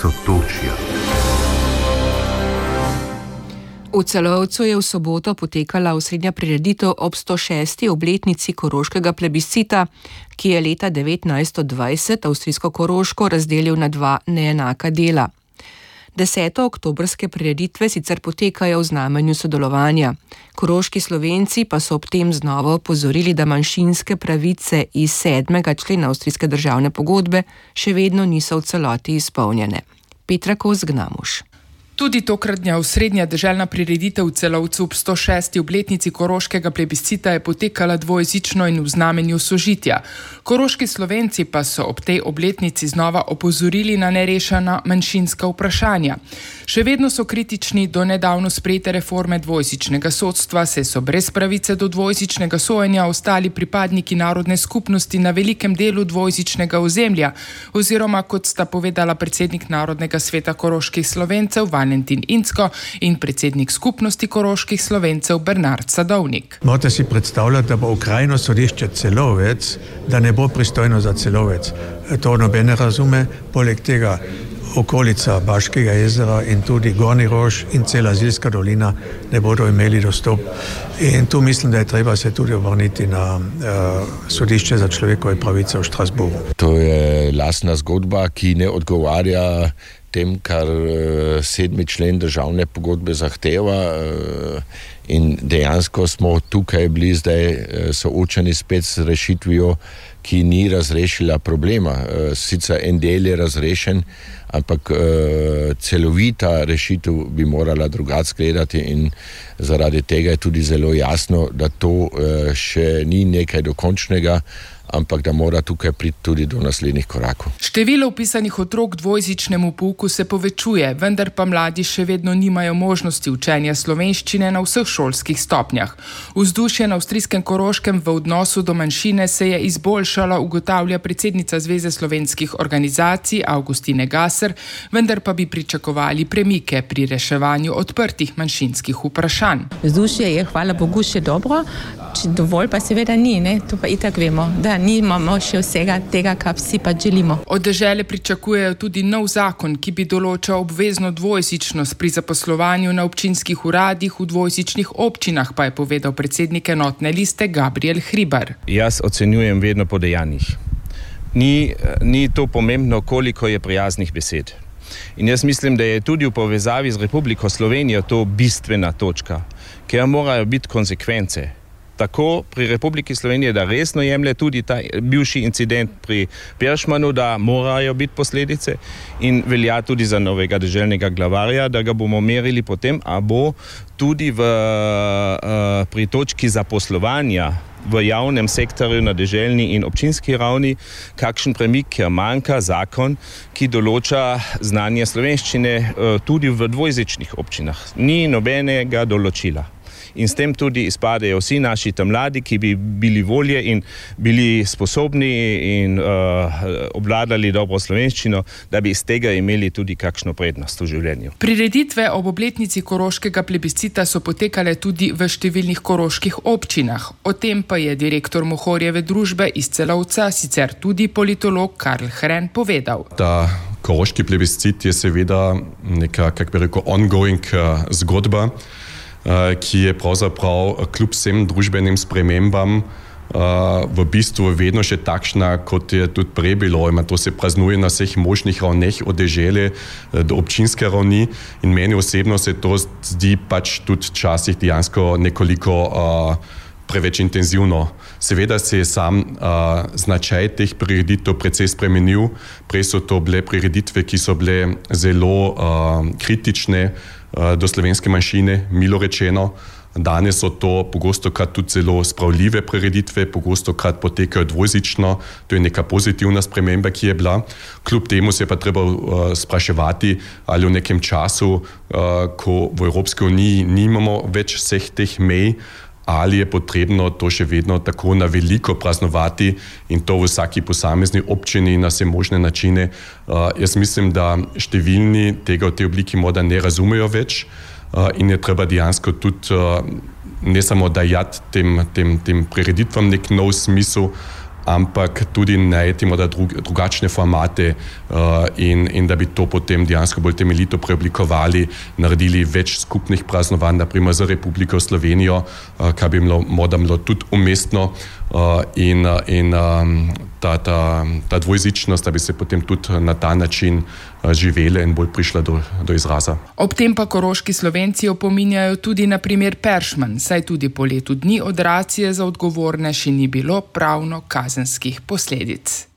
Sotočja. V Celovcu je v soboto potekala osrednja prireditev ob 106. obletnici koroškega plebiscita, ki je leta 1920 avstrijsko Koroško razdelil na dva neenaka dela. 10. oktobrske prireditve sicer potekajo v znamenju sodelovanja. Koroški Slovenci pa so ob tem znova opozorili, da manjšinske pravice iz 7. člena avstrijske državne pogodbe še vedno niso v celoti izpolnjene. Petra Kozgnamuš. Tudi tokratnja osrednja deželna prireditev v Celovcu ob 106. obletnici koroškega plebiscita je potekala dvojezično in v znamenju sožitja. Koroški Slovenci pa so ob tej obletnici znova opozorili na nerešena manjšinska vprašanja. Še vedno so kritični do nedavno sprejete reforme dvojezičnega sodstva, saj so brez pravice do dvojezičnega sojenja ostali pripadniki narodne skupnosti na velikem delu dvojezičnega ozemlja, oziroma kot sta povedala predsednik Narodnega sveta koroških Slovencev Valentin Incko in predsednik skupnosti koroških Slovencev Bernard Sadovnik. Morate si predstavljati, da bo okrajno sodišče Celovec, da ne bo pristojno za Celovec. To noben ne razume, poleg tega okolica Baškega jezera in tudi Gornji Rož in cela Zilska dolina ne bodo imeli dostop. In tu mislim, da je treba se tudi obrniti na sodišče za človekove pravice v Štrasburu. To je lastna zgodba, ki ne odgovarja tem, kar 7. člen državne pogodbe zahteva, in dejansko smo tukaj bili zdaj soočeni spet s rešitvijo, ki ni razrešila problema. Sicer en del je razrešen, ampak celovita rešitev bi morala drugače gledati in zaradi tega je tudi zelo jasno, da to še ni nekaj dokončnega, ampak da mora tukaj priti tudi do naslednjih korakov. Število vpisanih otrok dvojezičnemu pouku se povečuje, vendar pa mladi še vedno nimajo možnosti učenja slovenščine na vseh šolskih stopnjah. Vzdušje na avstrijskem Koroškem v odnosu do manjšine se je izboljšalo, ugotavlja predsednica Zveze slovenskih organizacij Avgustine Gaser, vendar pa bi pričakovali premike pri reševanju odprtih manjšinskih vprašanj. Vzdušje je, hvala Bogu, še dobro, dovolj pa seveda ni, ne? To pa itak vemo, da nimamo še vsega tega, kar si pa želimo. Od dežele pričakujejo tudi nov zakon, ki bi določal obvezno dvojezičnost pri zaposlovanju na občinskih uradih v dvojezičnih občinah, pa je povedal predsednik enotne liste Gabriel Hribar. Jaz ocenjujem vedno po dejanjih. Ni to pomembno, koliko je prijaznih besed. In jaz mislim, da je tudi v povezavi z Republiko Slovenijo to bistvena točka, ker morajo biti konsekvence. Tako pri Republiki Slovenije, da resno jemlje tudi ta bivši incident pri Peršmanu, da morajo biti posledice, in velja tudi za novega deželnega glavarja, da ga bomo merili potem, a bo tudi pri točki zaposlovanja v javnem sektorju na deželni in občinski ravni kakšen premik, ker manjka zakon, ki določa znanje slovenščine tudi v dvojezičnih občinah. Ni nobenega določila. In s tem tudi izpadejo vsi naši tam mladi, ki bi bili volje in bili sposobni in obvladali dobro slovenščino, da bi iz tega imeli tudi kakšno prednost v življenju. Prireditve ob obletnici koroškega plebiscita so potekale tudi v številnih koroških občinah. O tem pa je direktor Mohorjeve družbe iz Celovca, sicer tudi politolog Karl Hren, povedal. Ta koroški plebiscit je seveda neka, kako bi rekel, ongoing zgodba, ki je pravzaprav kljub vsem družbenim spremembam v bistvu vedno še takšna, kot je tudi prej bilo. To se praznuje na vseh možnih ravneh, od dežele do občinske ravni, in meni osebno se to zdi pač tudi včasih dejansko nekoliko preveč intenzivno. Seveda se je sam značaj teh prireditev precej spremenil. Prej so to bile prireditve, ki so bile zelo kritične do slovenske manjšine, milo rečeno. Danes so to pogostokrat tudi zelo spravljive prireditve, pogostokrat potekajo dvojezično. To je neka pozitivna sprememba, ki je bila. Kljub temu se je pa treba spraševati, ali v nekem času, ko v Evropski uniji nimamo več vseh teh mej, ali je potrebno to še vedno tako na veliko praznovati in to v vsaki posamezni občini na vse možne načine. Jaz mislim, da številni tega v tej obliki morda ne razumejo več in je treba dejansko tudi ne samo dajati tem prireditvam nek nov smisel, ampak tudi najti morda drugačne formate in da bi to potem dejansko bolj temeljito preoblikovali, naredili več skupnih praznovanj, naprimer za Republiko Slovenijo, kar bi morda bilo tudi umestno in ta dvojezičnost, da bi se potem tudi na ta način živele in bolj prišla do izraza. Ob tem pa koroški Slovenci opominjajo tudi na primer Peršman, saj tudi po letu dni od racije za odgovorne še ni bilo pravno kazenskih posledic.